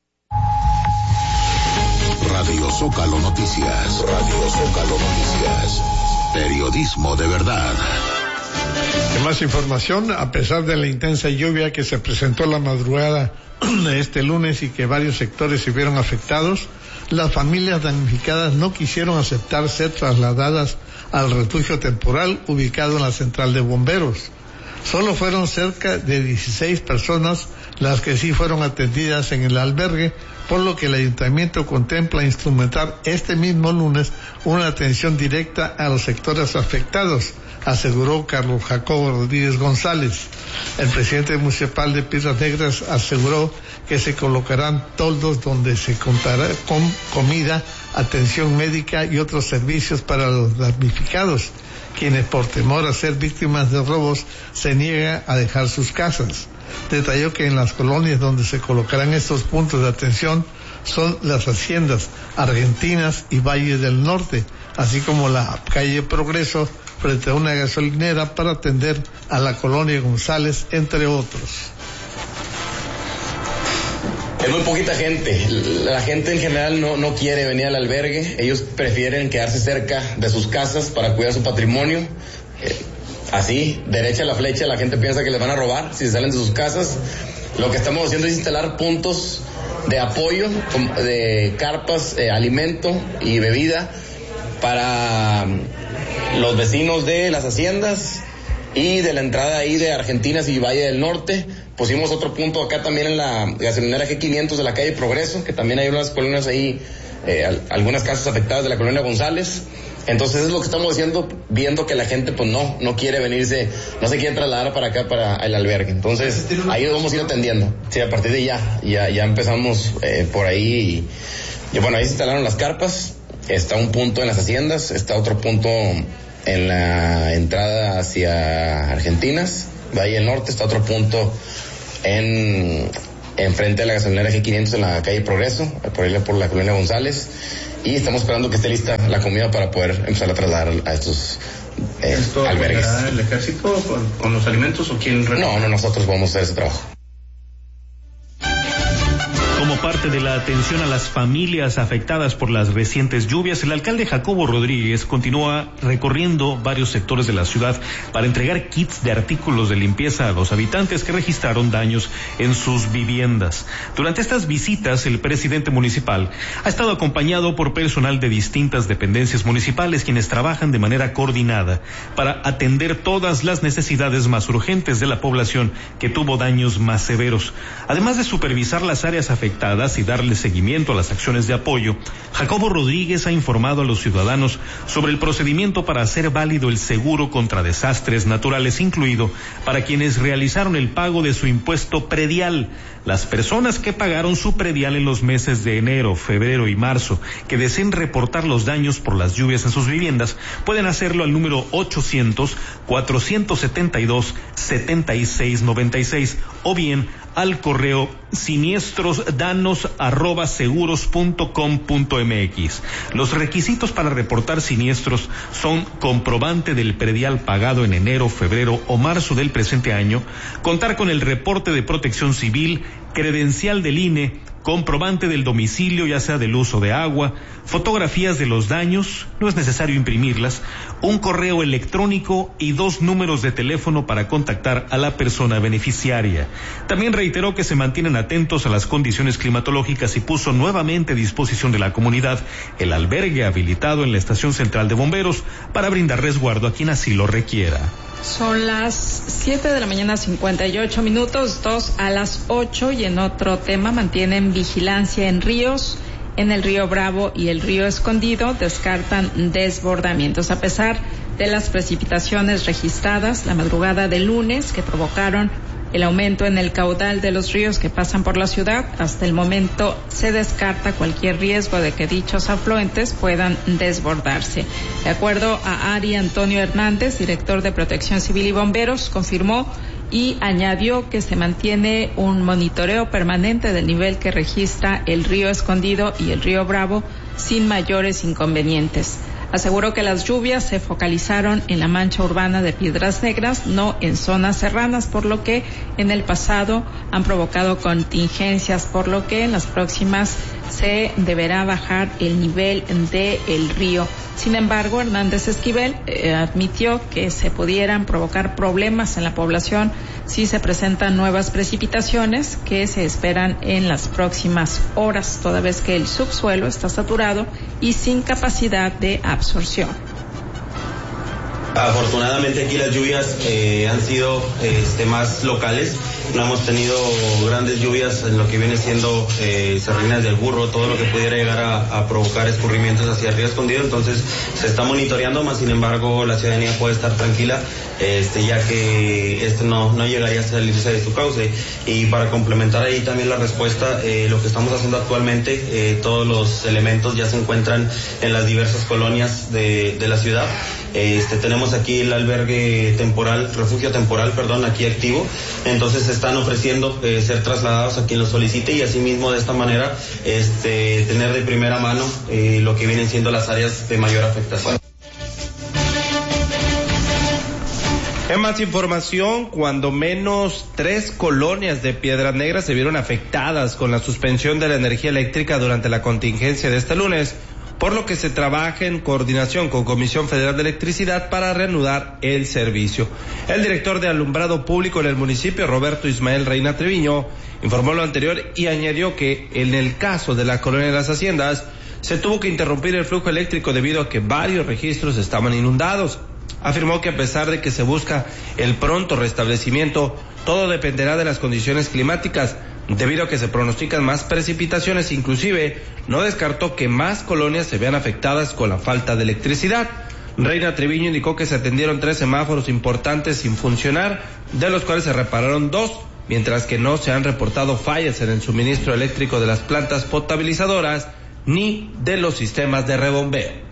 Radio Zócalo Noticias. Radio Zócalo Noticias. Periodismo de verdad. En más información, a pesar de la intensa lluvia que se presentó la madrugada de este lunes y que varios sectores se vieron afectados, las familias damnificadas no quisieron aceptar ser trasladadas al refugio temporal ubicado en la central de bomberos. Solo fueron cerca de 16 personas las que sí fueron atendidas en el albergue, por lo que el ayuntamiento contempla instrumentar este mismo lunes una atención directa a los sectores afectados, aseguró Carlos Jacobo Rodríguez González. El presidente municipal de Piedras Negras aseguró que se colocarán toldos donde se contará con comida, atención médica y otros servicios para los damnificados, quienes por temor a ser víctimas de robos se niegan a dejar sus casas. Detalló que en las colonias donde se colocarán estos puntos de atención son las Haciendas Argentinas y Valle del Norte, así como la calle Progreso frente a una gasolinera para atender a la colonia González, entre otros. Es muy poquita gente. La gente en general no quiere venir al albergue. Ellos prefieren quedarse cerca de sus casas para cuidar su patrimonio. Así, derecha la flecha, la gente piensa que les van a robar si se salen de sus casas. Lo que estamos haciendo es instalar puntos de apoyo, de carpas, alimento y bebida para los vecinos de las haciendas y de la entrada ahí de Argentinas y Valle del Norte. Pusimos otro punto acá también en la gasolinera G500 de la calle Progreso, que también hay unas colonias ahí, algunas casas afectadas de la colonia González. Entonces es lo que estamos haciendo, viendo que la gente pues no quiere venirse, no se quiere trasladar para acá, para el albergue. Entonces ahí lo vamos a ir atendiendo. Sí, a partir de ya empezamos por ahí. Y bueno, ahí se instalaron las carpas, está un punto en las haciendas, está otro punto en la entrada hacia Argentinas, Valle del Norte, está otro punto en frente de la gasolinera G500 en la calle Progreso, por la colonia González. Y estamos esperando que esté lista la comida para poder empezar a trasladar a estos albergues. ¿El ejército con los alimentos o quién? No, nosotros vamos a hacer ese trabajo. Como parte de la atención a las familias afectadas por las recientes lluvias, el alcalde Jacobo Rodríguez continúa recorriendo varios sectores de la ciudad para entregar kits de artículos de limpieza a los habitantes que registraron daños en sus viviendas. Durante estas visitas, el presidente municipal ha estado acompañado por personal de distintas dependencias municipales quienes trabajan de manera coordinada para atender todas las necesidades más urgentes de la población que tuvo daños más severos. Además de supervisar las áreas afectadas y darle seguimiento a las acciones de apoyo, Jacobo Rodríguez ha informado a los ciudadanos sobre el procedimiento para hacer válido el seguro contra desastres naturales, incluido para quienes realizaron el pago de su impuesto predial. Las personas que pagaron su predial en los meses de enero, febrero y marzo, que deseen reportar los daños por las lluvias en sus viviendas, pueden hacerlo al número 800-472-7696 o bien al correo siniestros-danos@seguros.com.mx. Los requisitos para reportar siniestros son comprobante del predial pagado en enero, febrero o marzo del presente año, contar con el reporte de Protección Civil, credencial del INE, comprobante del domicilio, ya sea del uso de agua, fotografías de los daños, no es necesario imprimirlas, un correo electrónico y 2 números de teléfono para contactar a la persona beneficiaria. También reiteró que se mantienen atentos a las condiciones climatológicas y puso nuevamente a disposición de la comunidad el albergue habilitado en la Estación Central de Bomberos para brindar resguardo a quien así lo requiera. Son las 7 de la mañana, 58 minutos, 2 a las 8, y en otro tema mantienen vigilancia en ríos. En el río Bravo y el río Escondido descartan desbordamientos a pesar de las precipitaciones registradas la madrugada del lunes que provocaron el aumento en el caudal de los ríos que pasan por la ciudad. Hasta el momento se descarta cualquier riesgo de que dichos afluentes puedan desbordarse. De acuerdo a Ari Antonio Hernández, director de Protección Civil y Bomberos, confirmó y añadió que se mantiene un monitoreo permanente del nivel que registra el río Escondido y el río Bravo sin mayores inconvenientes. Aseguró que las lluvias se focalizaron en la mancha urbana de Piedras Negras, no en zonas serranas, por lo que en el pasado han provocado contingencias, por lo que en las próximas se deberá bajar el nivel del río. Sin embargo, Hernández Esquivel admitió que se pudieran provocar problemas en la población si se presentan nuevas precipitaciones que se esperan en las próximas horas, toda vez que el subsuelo está saturado y sin capacidad de absorción. Afortunadamente aquí las lluvias han sido más locales. No hemos tenido grandes lluvias en lo que viene siendo Serrinas del Burro, todo lo que pudiera llegar a provocar escurrimientos hacia el río Escondido. Entonces se está monitoreando, más sin embargo la ciudadanía puede estar tranquila, ya que esto no llegaría a salirse de su cauce. Y para complementar ahí también la respuesta, lo que estamos haciendo actualmente, todos los elementos ya se encuentran en las diversas colonias de la ciudad. Tenemos aquí el albergue temporal, refugio temporal, aquí activo. Entonces se están ofreciendo ser trasladados a quien lo solicite y asimismo de esta manera tener de primera mano lo que vienen siendo las áreas de mayor afectación. En más información, cuando menos 3 colonias de Piedras Negras se vieron afectadas con la suspensión de la energía eléctrica durante la contingencia de este lunes. por lo que se trabaja en coordinación con Comisión Federal de Electricidad para reanudar el servicio. El director de Alumbrado Público en el municipio, Roberto Ismael Reina Treviño, informó lo anterior y añadió que en el caso de la Colonia de las Haciendas se tuvo que interrumpir el flujo eléctrico debido a que varios registros estaban inundados. Afirmó que a pesar de que se busca el pronto restablecimiento, todo dependerá de las condiciones climáticas, debido a que se pronostican más precipitaciones. Inclusive no descartó que más colonias se vean afectadas con la falta de electricidad. Reina Treviño indicó que se atendieron 3 semáforos importantes sin funcionar, de los cuales se repararon 2, mientras que no se han reportado fallas en el suministro eléctrico de las plantas potabilizadoras ni de los sistemas de rebombeo.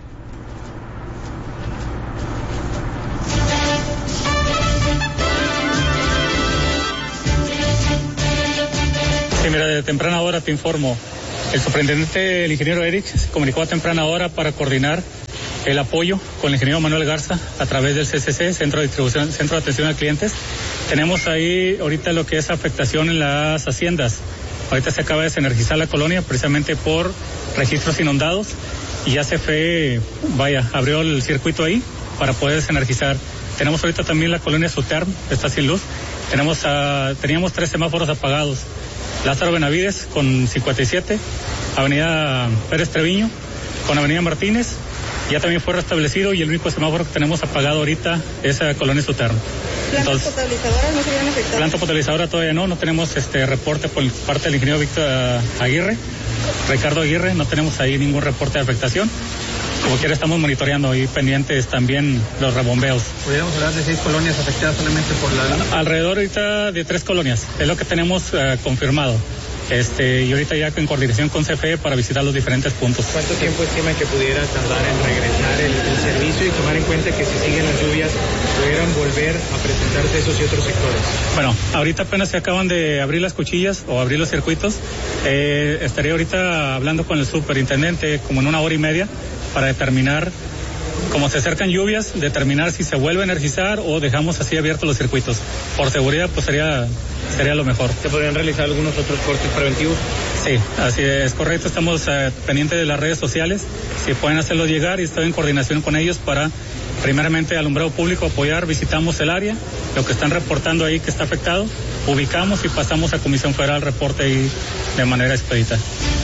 Sí, mira, de temprana hora te informo. El superintendente, el ingeniero Eric, se comunicó a temprana hora para coordinar el apoyo con el ingeniero Manuel Garza a través del CCC, Centro de Distribución, Centro de Atención al Clientes. Tenemos ahí ahorita lo que es afectación en las haciendas. Ahorita se acaba de desenergizar la colonia precisamente por registros inundados y ya se fue, abrió el circuito ahí para poder desenergizar. Tenemos ahorita también la colonia Suterm, está sin luz. Teníamos 3 semáforos apagados. Lázaro Benavides con 57, Avenida Pérez Treviño con Avenida Martínez, ya también fue restablecido y el único semáforo que tenemos apagado ahorita es la colonia Suterm. ¿Plantas potabilizadoras no se habían afectado? Planta potabilizadora todavía no tenemos reporte por parte del ingeniero Ricardo Aguirre, no tenemos ahí ningún reporte de afectación. Como quiera estamos monitoreando y pendientes también los rebombeos. ¿Podríamos hablar de 6 colonias afectadas solamente por la...? Alrededor ahorita de 3 colonias, es lo que tenemos confirmado. Y ahorita ya en coordinación con CFE para visitar los diferentes puntos. ¿Cuánto tiempo estima que pudiera tardar en regresar el servicio y tomar en cuenta que si siguen las lluvias pudieran volver a presentarse esos y otros sectores? Bueno, ahorita apenas se acaban de abrir las cuchillas o abrir los circuitos. Estaría ahorita hablando con el superintendente como en 1 hora y media para determinar, como se acercan lluvias, determinar si se vuelve a energizar o dejamos así abiertos los circuitos. Por seguridad, pues sería lo mejor. ¿Se podrían realizar algunos otros cortes preventivos? Sí, así es correcto. Estamos pendientes de las redes sociales. Si pueden hacerlos llegar y estoy en coordinación con ellos para, primeramente, alumbrado público apoyar. Visitamos el área, lo que están reportando ahí que está afectado, ubicamos y pasamos a Comisión Federal reporte ahí de manera expedita.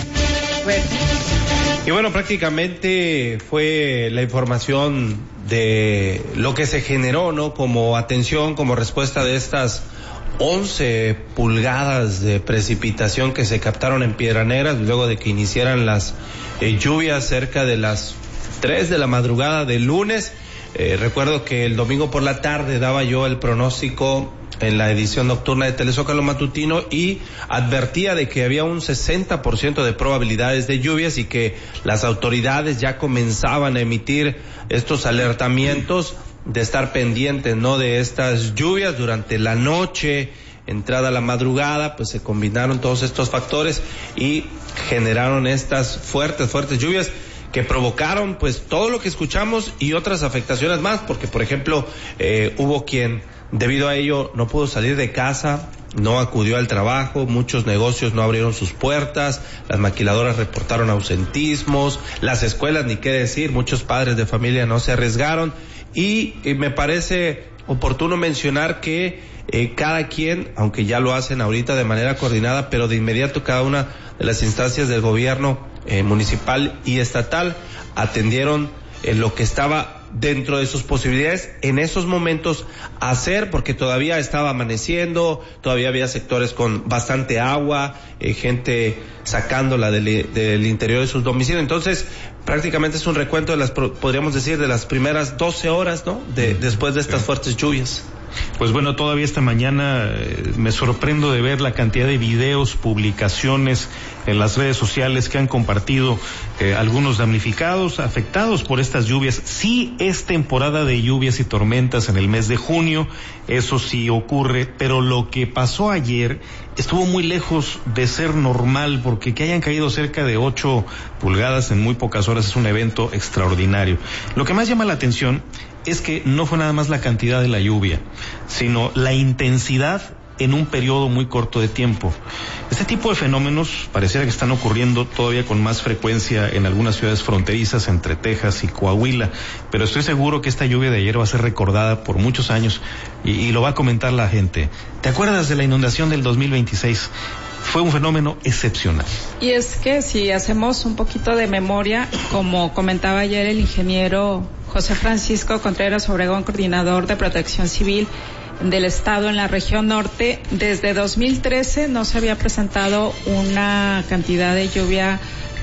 Y bueno, prácticamente fue la información de lo que se generó, ¿no? Como atención, como respuesta de estas 11 pulgadas de precipitación que se captaron en Piedras Negras luego de que iniciaran las lluvias cerca de las 3 de la madrugada del lunes. Recuerdo que el domingo por la tarde daba yo el pronóstico en la edición nocturna de Telezócalo Matutino y advertía de que había un 60% de probabilidades de lluvias y que las autoridades ya comenzaban a emitir estos alertamientos de estar pendientes, ¿no?, de estas lluvias durante la noche, entrada la madrugada. Pues se combinaron todos estos factores y generaron estas fuertes lluvias que provocaron pues todo lo que escuchamos y otras afectaciones más, porque por ejemplo hubo quien debido a ello no pudo salir de casa, no acudió al trabajo, muchos negocios no abrieron sus puertas, las maquiladoras reportaron ausentismos, las escuelas ni qué decir, muchos padres de familia no se arriesgaron y me parece oportuno mencionar que cada quien, aunque ya lo hacen ahorita de manera coordinada, pero de inmediato cada una de las instancias del gobierno municipal y estatal atendieron lo que estaba dentro de sus posibilidades en esos momentos hacer, porque todavía estaba amaneciendo, todavía había sectores con bastante agua, gente sacándola del interior de sus domicilios. Entonces prácticamente es un recuento de podríamos decir, de las primeras 12 horas, ¿no?, después de estas fuertes lluvias. Pues bueno, todavía esta mañana me sorprendo de ver la cantidad de videos, publicaciones en las redes sociales que han compartido algunos damnificados, afectados por estas lluvias. Sí es temporada de lluvias y tormentas en el mes de junio, eso sí ocurre, pero lo que pasó ayer estuvo muy lejos de ser normal, porque que hayan caído cerca de 8 pulgadas en muy pocas horas es un evento extraordinario. Lo que más llama la atención es que no fue nada más la cantidad de la lluvia, sino la intensidad en un periodo muy corto de tiempo. Este tipo de fenómenos pareciera que están ocurriendo todavía con más frecuencia en algunas ciudades fronterizas entre Texas y Coahuila, pero estoy seguro que esta lluvia de ayer va a ser recordada por muchos años y lo va a comentar la gente. ¿Te acuerdas de la inundación del 2026? Fue un fenómeno excepcional. Y es que si hacemos un poquito de memoria, como comentaba ayer el ingeniero José Francisco Contreras Obregón, coordinador de Protección Civil del Estado en la región norte, desde 2013 no se había presentado una cantidad de lluvia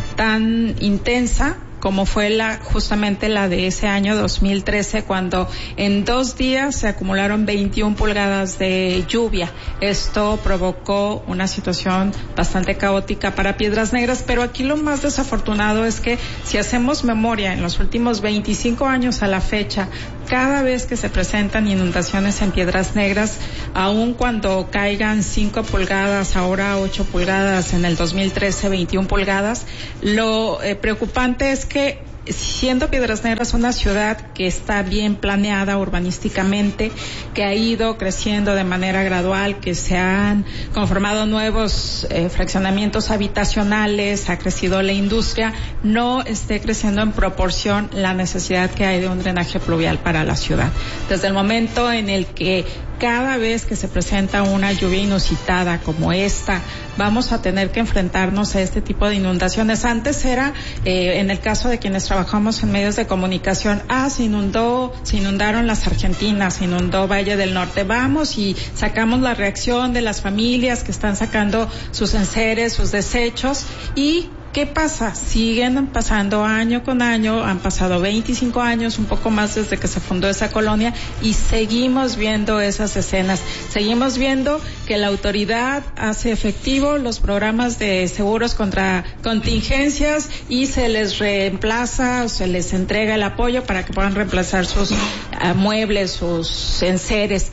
tan intensa como fue justamente la de ese año 2013, cuando en 2 días se acumularon 21 pulgadas de lluvia. Esto provocó una situación bastante caótica para Piedras Negras, pero aquí lo más desafortunado es que si hacemos memoria, en los últimos 25 años a la fecha, cada vez que se presentan inundaciones en Piedras Negras, aun cuando caigan 5 pulgadas, ahora 8 pulgadas, en el 2013 21 pulgadas, lo preocupante es que siendo Piedras Negras una ciudad que está bien planeada urbanísticamente, que ha ido creciendo de manera gradual, que se han conformado nuevos fraccionamientos habitacionales, ha crecido la industria, no esté creciendo en proporción la necesidad que hay de un drenaje pluvial para la ciudad. Desde el momento en el que cada vez que se presenta una lluvia inusitada como esta, vamos a tener que enfrentarnos a este tipo de inundaciones. Antes era, en el caso de quienes trabajamos en medios de comunicación, se inundaron las Argentinas, se inundó Valle del Norte, vamos y sacamos la reacción de las familias que están sacando sus enseres, sus desechos, y ¿qué pasa? Siguen pasando año con año, han pasado 25 años, un poco más desde que se fundó esa colonia, y seguimos viendo esas escenas. Seguimos viendo que la autoridad hace efectivo los programas de seguros contra contingencias y se les reemplaza o se les entrega el apoyo para que puedan reemplazar sus muebles, sus enseres.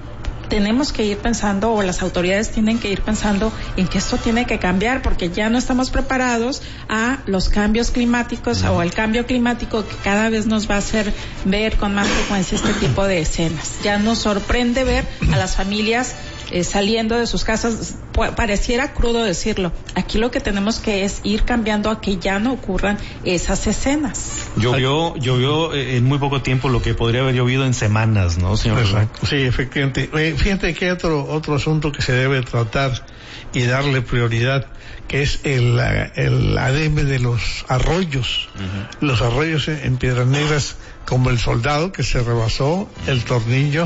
Tenemos que ir pensando, o las autoridades tienen que ir pensando en que esto tiene que cambiar, porque ya no estamos preparados a los cambios climáticos o al cambio climático que cada vez nos va a hacer ver con más frecuencia este tipo de escenas. Ya nos sorprende ver a las familias saliendo de sus casas. Pareciera crudo decirlo. Aquí lo que tenemos que es ir cambiando a que ya no ocurran esas escenas. Llovió en muy poco tiempo lo que podría haber llovido en semanas, ¿no, señor? Sí, efectivamente. Fíjate que hay otro asunto que se debe tratar y darle prioridad, que es el ADM de los arroyos. Uh-huh. Los arroyos en Piedras Negras, como el Soldado, que se rebasó, el Tornillo,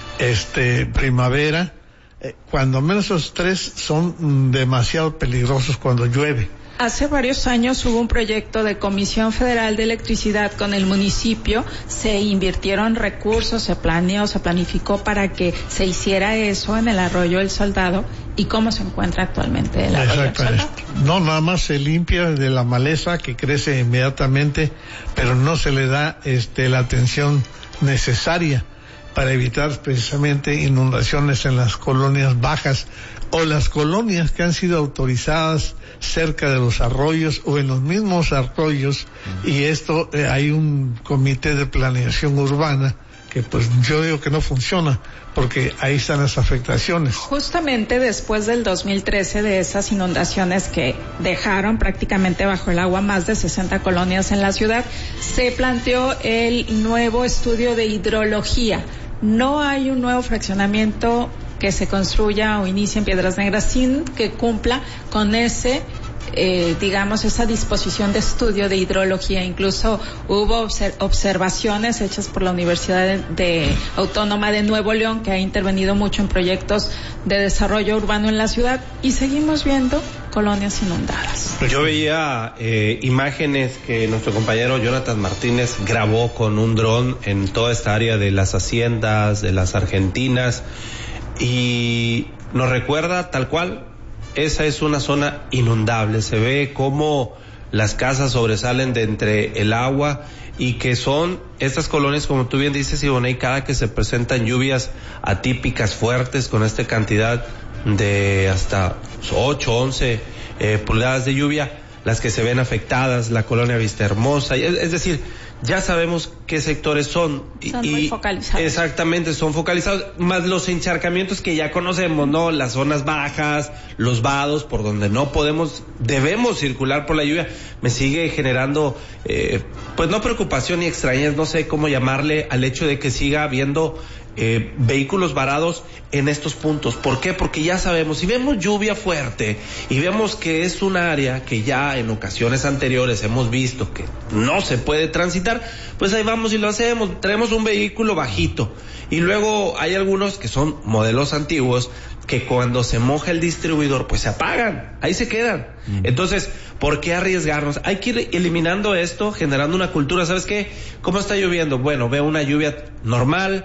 Primavera, cuando menos esos 3 son demasiado peligrosos cuando llueve. Hace varios años hubo un proyecto de Comisión Federal de Electricidad con el municipio, se invirtieron recursos, se planeó, se planificó para que se hiciera eso en el arroyo El Soldado. ¿Y cómo se encuentra actualmente el arroyo El Soldado? No, nada más se limpia de la maleza que crece inmediatamente, pero no se le da la atención necesaria para evitar precisamente inundaciones en las colonias bajas o las colonias que han sido autorizadas cerca de los arroyos o en los mismos arroyos. Y esto hay un comité de planeación urbana que pues yo digo que no funciona porque ahí están las afectaciones. Justamente después del 2013, de esas inundaciones que dejaron prácticamente bajo el agua más de 60 colonias en la ciudad, se planteó el nuevo estudio de hidrología. No hay un nuevo fraccionamiento que se construya o inicie en Piedras Negras sin que cumpla con esa disposición de estudio de hidrología. Incluso hubo observaciones hechas por la Universidad Autónoma de Nuevo León, que ha intervenido mucho en proyectos de desarrollo urbano en la ciudad, y seguimos viendo colonias inundadas. Yo veía imágenes que nuestro compañero Jonathan Martínez grabó con un dron en toda esta área de las haciendas, de las Argentinas, y nos recuerda tal cual, esa es una zona inundable. Se ve cómo las casas sobresalen de entre el agua, y que son estas colonias, como tú bien dices, Ivonne, cada que se presentan lluvias atípicas fuertes con esta cantidad de hasta 8, 11 pulgadas de lluvia, las que se ven afectadas, la colonia Vista Hermosa, es decir, ya sabemos qué sectores son. Son muy focalizados. Exactamente, son focalizados, más los encharcamientos que ya conocemos, ¿no? Las zonas bajas, los vados, por donde debemos circular por la lluvia, me sigue generando, pues no preocupación ni extrañez, no sé cómo llamarle al hecho de que siga habiendo vehículos varados en estos puntos. ¿Por qué? Porque ya sabemos, si vemos lluvia fuerte y vemos que es un área que ya en ocasiones anteriores hemos visto que no se puede transitar, pues ahí vamos y lo hacemos, traemos un vehículo bajito. Y luego hay algunos que son modelos antiguos que cuando se moja el distribuidor pues se apagan, ahí se quedan. Entonces, ¿por qué arriesgarnos? Hay que ir eliminando esto, generando una cultura. ¿Sabes qué? ¿Cómo está lloviendo? Bueno, veo una lluvia normal,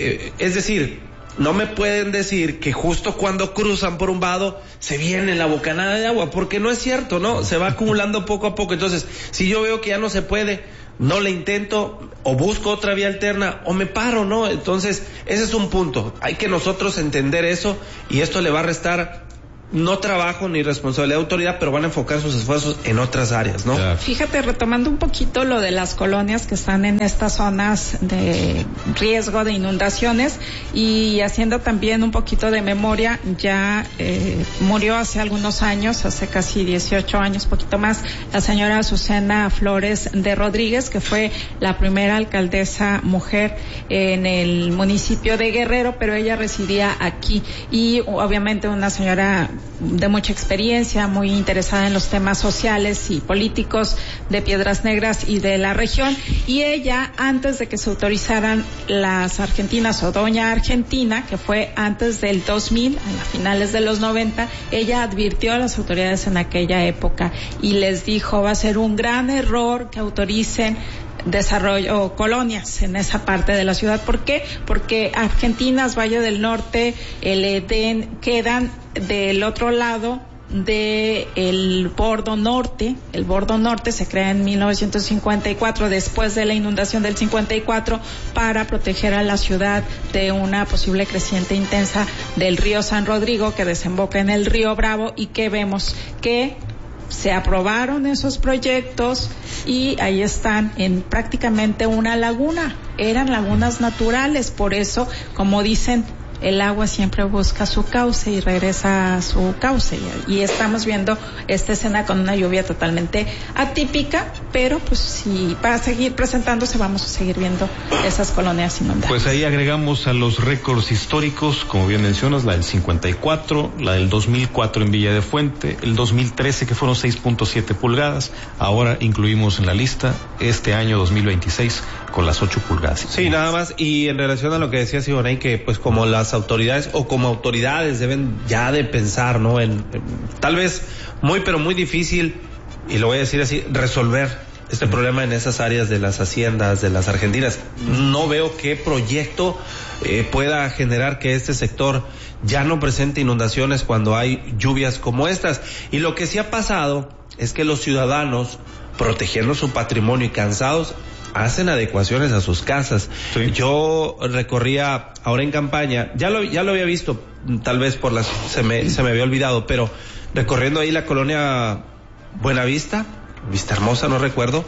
es decir, no me pueden decir que justo cuando cruzan por un vado se viene la bocanada de agua, porque no es cierto, ¿no? Se va acumulando poco a poco. Entonces, si yo veo que ya no se puede, no le intento, o busco otra vía alterna, o me paro, ¿no? Entonces, ese es un punto. Hay que nosotros entender eso, y esto le va a restar no trabajo ni responsabilidad de autoridad, pero van a enfocar sus esfuerzos en otras áreas, ¿no? Claro. Fíjate, retomando un poquito lo de las colonias que están en estas zonas de riesgo de inundaciones y haciendo también un poquito de memoria, ya murió hace algunos años, hace casi 18 años, poquito más, la señora Azucena Flores de Rodríguez, que fue la primera alcaldesa mujer en el municipio de Guerrero, pero ella residía aquí, y obviamente una señora de mucha experiencia, muy interesada en los temas sociales y políticos de Piedras Negras y de la región, y ella, antes de que se autorizaran las argentinas o Doña Argentina, que fue antes del 2000, a finales de los 90, ella advirtió a las autoridades en aquella época y les dijo, va a ser un gran error que autoricen desarrollo o colonias en esa parte de la ciudad. ¿Por qué? Porque Argentinas, Valle del Norte, el Edén quedan del otro lado del bordo norte. El bordo norte se crea en 1954, después de la inundación del 54, para proteger a la ciudad de una posible creciente intensa del río San Rodrigo, que desemboca en el río Bravo, y que vemos que se aprobaron esos proyectos y ahí están en prácticamente una laguna. Eran lagunas naturales, por eso, como dicen, el agua siempre busca su cauce y regresa a su cauce. Y estamos viendo esta escena con una lluvia totalmente atípica, pero pues si va a seguir presentándose, vamos a seguir viendo esas colonias inundadas. Pues ahí agregamos a los récords históricos, como bien mencionas, la del 54, la del 2004 en Villa de Fuente, el 2013 que fueron 6.7 pulgadas, ahora incluimos en la lista este año 2026 con las 8 pulgadas. Sí, nada más, y en relación a lo que decía Siboney, que pues como las autoridades o como autoridades deben ya de pensar, ¿no? En tal vez muy pero muy difícil, y lo voy a decir así, resolver este problema en esas áreas de las haciendas de las argentinas. No veo qué proyecto pueda generar que este sector ya no presente inundaciones cuando hay lluvias como estas. Y lo que sí ha pasado es que los ciudadanos, protegiendo su patrimonio y cansados, hacen adecuaciones a sus casas. Sí. Yo recorría ahora en campaña, ya lo había visto, tal vez se me había olvidado, pero recorriendo ahí la colonia Buenavista, Vista Hermosa, no recuerdo,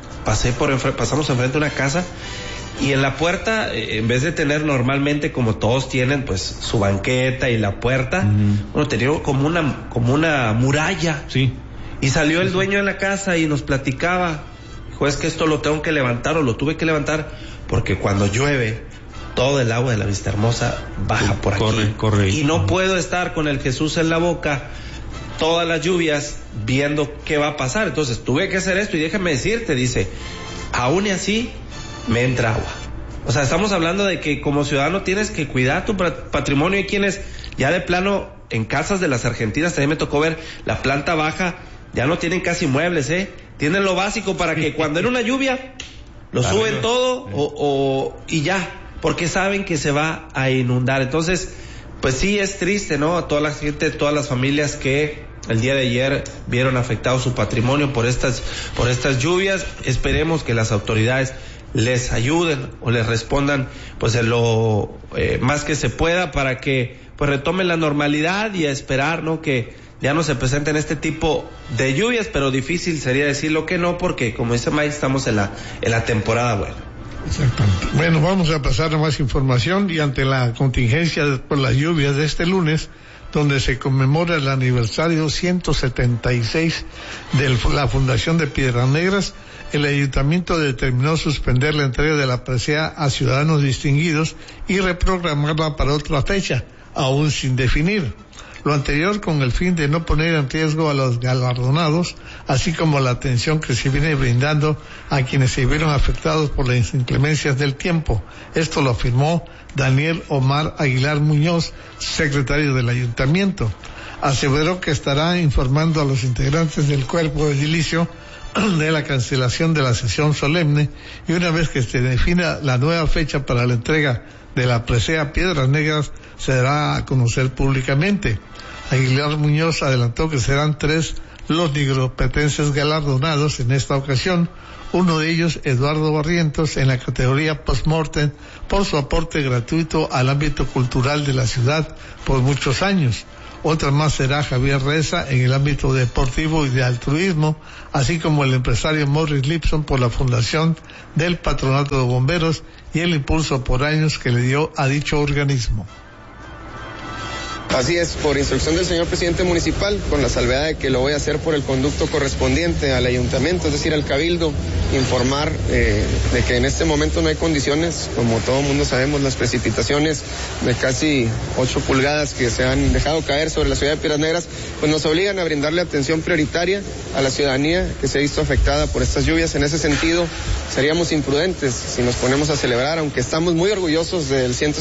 pasamos enfrente de una casa, y en la puerta, en vez de tener normalmente, como todos tienen, pues su banqueta y la puerta, bueno, tenía como una muralla. Sí. Y salió el dueño de la casa y nos platicaba, dijo, es que esto lo tengo que levantar, o lo tuve que levantar, porque cuando llueve, todo el agua de la Vista Hermosa baja por aquí. Corre. Y no puedo estar con el Jesús en la boca todas las lluvias viendo qué va a pasar. Entonces tuve que hacer esto, y déjame decirte, dice, aún y así me entra agua. O sea, estamos hablando de que como ciudadano tienes que cuidar tu patrimonio. Hay quienes ya de plano en casas de las argentinas, también me tocó ver la planta baja, ya no tienen casi muebles, tienen lo básico para que cuando en una lluvia lo suben todo y ya, porque saben que se va a inundar. Entonces, pues sí, es triste, ¿no? A toda la gente, todas las familias que el día de ayer vieron afectado su patrimonio por estas lluvias. Esperemos que las autoridades les ayuden o les respondan pues en lo más que se pueda, para que pues retomen la normalidad, y a esperar, ¿no? Que ya no se presenten este tipo de lluvias, pero difícil sería decirlo que no, porque como dice Mike, estamos en la temporada buena. Exactamente. Bueno, vamos a pasar a más información y ante la contingencia por las lluvias de este lunes, donde se conmemora el aniversario 176 de la Fundación de Piedras Negras, el ayuntamiento determinó suspender la entrega de la presea a ciudadanos distinguidos y reprogramarla para otra fecha, aún sin definir. Lo anterior con el fin de no poner en riesgo a los galardonados, así como la atención que se viene brindando a quienes se vieron afectados por las inclemencias del tiempo. Esto lo afirmó Daniel Omar Aguilar Muñoz, secretario del ayuntamiento. Aseveró que estará informando a los integrantes del cuerpo edilicio de la cancelación de la sesión solemne, y una vez que se defina la nueva fecha para la entrega de la presea Piedras Negras, se dará a conocer públicamente. Aguilar Muñoz adelantó que serán 3 los nigropetenses galardonados en esta ocasión, uno de ellos Eduardo Barrientos en la categoría post-mortem por su aporte gratuito al ámbito cultural de la ciudad por muchos años. Otra más será Javier Reza en el ámbito deportivo y de altruismo, así como el empresario Morris Lipson por la fundación del Patronato de Bomberos y el impulso por años que le dio a dicho organismo. Así es, por instrucción del señor presidente municipal, con la salvedad de que lo voy a hacer por el conducto correspondiente al ayuntamiento, es decir, al cabildo, informar de que en este momento no hay condiciones, como todo el mundo sabemos, las precipitaciones de casi 8 pulgadas que se han dejado caer sobre la ciudad de Piedras Negras, pues nos obligan a brindarle atención prioritaria a la ciudadanía que se ha visto afectada por estas lluvias. En ese sentido, seríamos imprudentes si nos ponemos a celebrar, aunque estamos muy orgullosos del